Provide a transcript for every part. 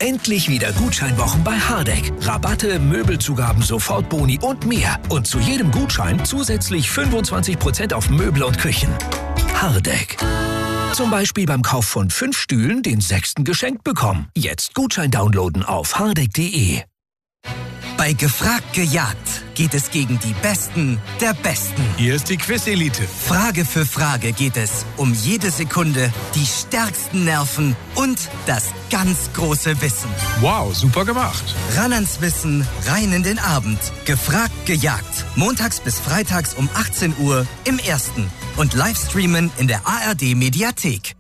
Endlich wieder Gutscheinwochen bei Hardegg. Rabatte, Möbelzugaben, Sofortboni und mehr. Und zu jedem Gutschein zusätzlich 25% auf Möbel und Küchen. Hardegg. Zum Beispiel beim Kauf von 5 Stühlen den 6. geschenkt bekommen. Jetzt Gutschein downloaden auf hardegg.de. Bei Gefragt gejagt geht es gegen die Besten der Besten. Hier ist die Quiz-Elite. Frage für Frage geht es um jede Sekunde, die stärksten Nerven und das ganz große Wissen. Wow, super gemacht. Ran ans Wissen, rein in den Abend. Gefragt gejagt. Montags bis freitags um 18 Uhr im Ersten. Und Livestreamen in der ARD-Mediathek.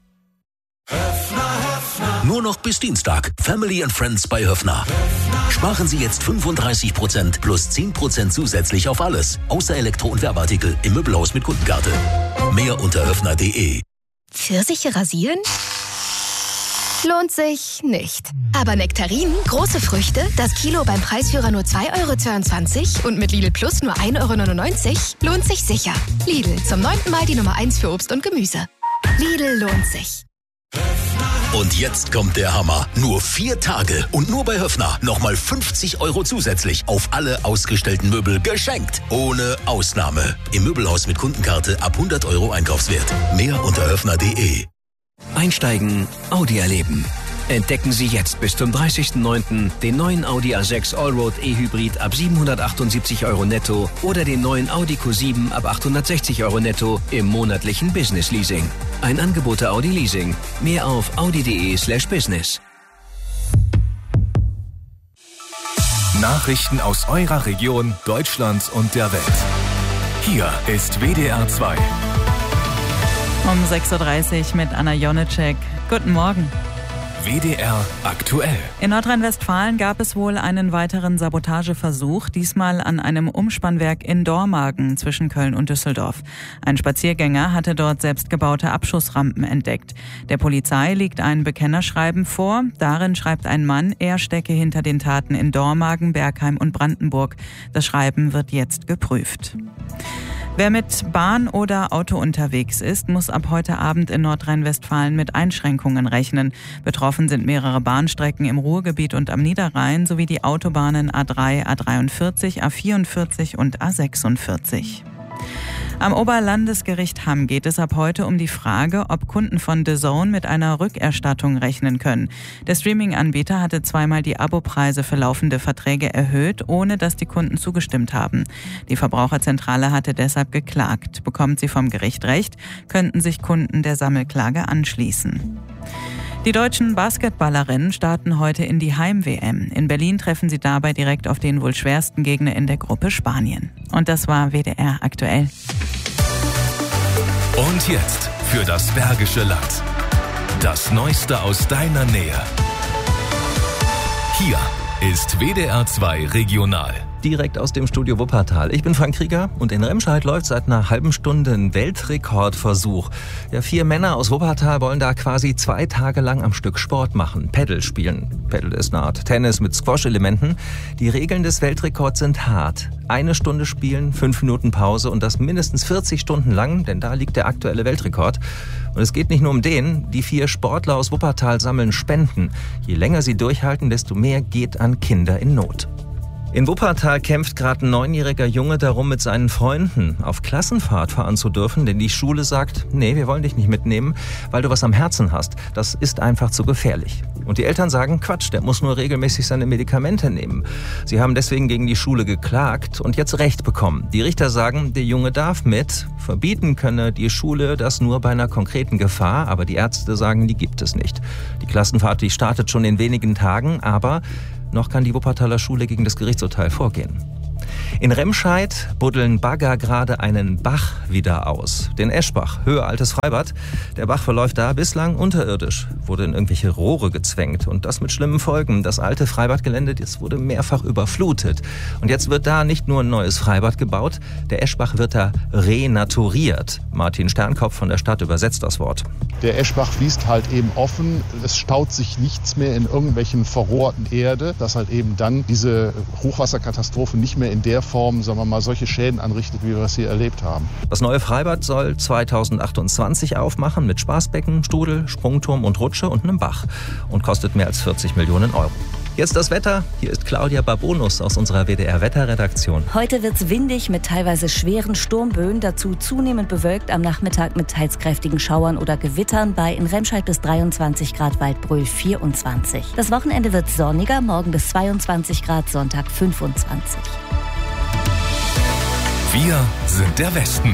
Nur noch bis Dienstag. Family and Friends bei Höffner. Sparen Sie jetzt 35% plus 10% zusätzlich auf alles. Außer Elektro- und Werbeartikel im Möbelhaus mit Kundenkarte. Mehr unter höffner.de. Pfirsiche rasieren? Lohnt sich nicht. Aber Nektarinen, große Früchte, das Kilo beim Preisführer nur 2,22 € und mit Lidl Plus nur 1,99 € lohnt sich sicher. Lidl, zum 9. Mal die Nummer 1 für Obst und Gemüse. Lidl lohnt sich. Und jetzt kommt der Hammer. Nur 4 Tage und nur bei Höffner nochmal 50 € zusätzlich auf alle ausgestellten Möbel geschenkt. Ohne Ausnahme. Im Möbelhaus mit Kundenkarte ab 100 € Einkaufswert. Mehr unter höffner.de. Einsteigen, Audi erleben. Entdecken Sie jetzt bis zum 30.09. den neuen Audi A6 Allroad E-Hybrid ab 778 € netto oder den neuen Audi Q7 ab 860 € netto im monatlichen Business Leasing. Ein Angebot der Audi Leasing. Mehr auf audi.de/business. Nachrichten aus eurer Region, Deutschland und der Welt. Hier ist WDR 2. Um 6.30 Uhr mit Anna Jonitschek. Guten Morgen. WDR aktuell. In Nordrhein-Westfalen gab es wohl einen weiteren Sabotageversuch, diesmal an einem Umspannwerk in Dormagen zwischen Köln und Düsseldorf. Ein Spaziergänger hatte dort selbstgebaute Abschussrampen entdeckt. Der Polizei liegt ein Bekennerschreiben vor. Darin schreibt ein Mann, er stecke hinter den Taten in Dormagen, Bergheim und Brandenburg. Das Schreiben wird jetzt geprüft. Wer mit Bahn oder Auto unterwegs ist, muss ab heute Abend in Nordrhein-Westfalen mit Einschränkungen rechnen. Betroffen sind mehrere Bahnstrecken im Ruhrgebiet und am Niederrhein sowie die Autobahnen A3, A43, A44 und A46. Am Oberlandesgericht Hamm geht es ab heute um die Frage, ob Kunden von DAZN mit einer Rückerstattung rechnen können. Der Streaming-Anbieter hatte zweimal die Abopreise für laufende Verträge erhöht, ohne dass die Kunden zugestimmt haben. Die Verbraucherzentrale hatte deshalb geklagt. Bekommt sie vom Gericht Recht, könnten sich Kunden der Sammelklage anschließen. Die deutschen Basketballerinnen starten heute in die Heim-WM. In Berlin treffen sie dabei direkt auf den wohl schwersten Gegner in der Gruppe, Spanien. Und das war WDR aktuell. Und jetzt für das Bergische Land. Das Neueste aus deiner Nähe. Hier ist WDR 2 Regional. Direkt aus dem Studio Wuppertal. Ich bin Frank Krieger und in Remscheid läuft seit einer halben Stunde ein Weltrekordversuch. Ja, 4 Männer aus Wuppertal wollen da quasi 2 Tage lang am Stück Sport machen. Paddle spielen. Paddle ist eine Art Tennis mit Squash-Elementen. Die Regeln des Weltrekords sind hart. 1 Stunde spielen, 5 Minuten Pause und das mindestens 40 Stunden lang, denn da liegt der aktuelle Weltrekord. Und es geht nicht nur um den. Die 4 Sportler aus Wuppertal sammeln Spenden. Je länger sie durchhalten, desto mehr geht an Kinder in Not. In Wuppertal kämpft gerade ein 9-jähriger Junge darum, mit seinen Freunden auf Klassenfahrt fahren zu dürfen, denn die Schule sagt, nee, wir wollen dich nicht mitnehmen, weil du was am Herzen hast. Das ist einfach zu gefährlich. Und die Eltern sagen, Quatsch, der muss nur regelmäßig seine Medikamente nehmen. Sie haben deswegen gegen die Schule geklagt und jetzt Recht bekommen. Die Richter sagen, der Junge darf mit, verbieten könne die Schule das nur bei einer konkreten Gefahr, aber die Ärzte sagen, die gibt es nicht. Die Klassenfahrt, die startet schon in wenigen Tagen, aber noch kann die Wuppertaler Schule gegen das Gerichtsurteil vorgehen. In Remscheid buddeln Bagger gerade einen Bach wieder aus. Den Eschbach, Höhe Altes Freibad. Der Bach verläuft da bislang unterirdisch, wurde in irgendwelche Rohre gezwängt. Und das mit schlimmen Folgen. Das alte Freibadgelände, das wurde mehrfach überflutet. Und jetzt wird da nicht nur ein neues Freibad gebaut, der Eschbach wird da renaturiert. Martin Sternkopf von der Stadt übersetzt das Wort. Der Eschbach fließt halt eben offen. Es staut sich nichts mehr in irgendwelchen verrohrten Erde, dass halt eben dann diese Hochwasserkatastrophe nicht mehr in der der Form, sagen wir mal, solche Schäden anrichtet, wie wir es hier erlebt haben. Das neue Freibad soll 2028 aufmachen mit Spaßbecken, Strudel, Sprungturm und Rutsche und einem Bach und kostet mehr als 40 Millionen Euro. Jetzt das Wetter. Hier ist Claudia Babonus aus unserer WDR-Wetterredaktion. Heute wird's windig mit teilweise schweren Sturmböen, dazu zunehmend bewölkt am Nachmittag mit teils kräftigen Schauern oder Gewittern, bei in Remscheid bis 23 Grad, Waldbröl 24. Das Wochenende wird sonniger, morgen bis 22 Grad, Sonntag 25. Wir sind der Westen.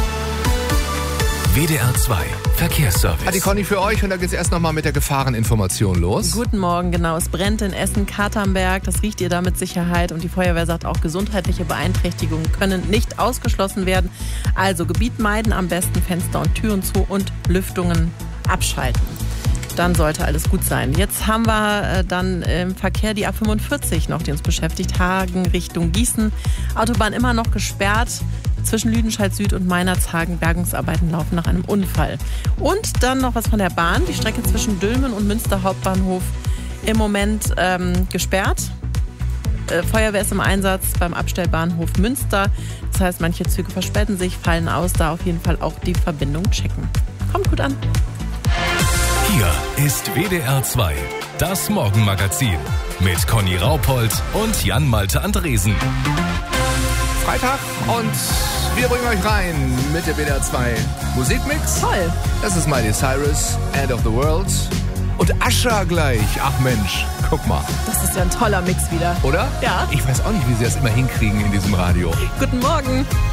WDR 2 Verkehrsservice. Hat die Conny für euch und da geht's erst nochmal mit der Gefahreninformation los. Guten Morgen, genau. Es brennt in Essen-Katernberg. Das riecht ihr da mit Sicherheit. Und die Feuerwehr sagt auch, gesundheitliche Beeinträchtigungen können nicht ausgeschlossen werden. Also Gebiet meiden, am besten Fenster und Türen zu und Lüftungen abschalten. Dann sollte alles gut sein. Jetzt haben wir dann im Verkehr die A45 noch, die uns beschäftigt. Hagen Richtung Gießen. Autobahn immer noch gesperrt. Zwischen Lüdenscheid Süd und Meinerzhagen. Bergungsarbeiten laufen nach einem Unfall. Und dann noch was von der Bahn. Die Strecke zwischen Dülmen und Münster Hauptbahnhof im Moment gesperrt. Feuerwehr ist im Einsatz beim Abstellbahnhof Münster. Das heißt, manche Züge verspäten sich, fallen aus. Da auf jeden Fall auch die Verbindung checken. Kommt gut an. Hier ist WDR 2, das Morgenmagazin mit Conny Raupold und Jan-Malte Andresen. Freitag und wir bringen euch rein mit der WDR 2 Musikmix. Toll. Das ist Miley Cyrus, End of the World. Und Ascha gleich. Ach Mensch, guck mal. Das ist ja ein toller Mix wieder. Oder? Ja. Ich weiß auch nicht, wie sie das immer hinkriegen in diesem Radio. Guten Morgen.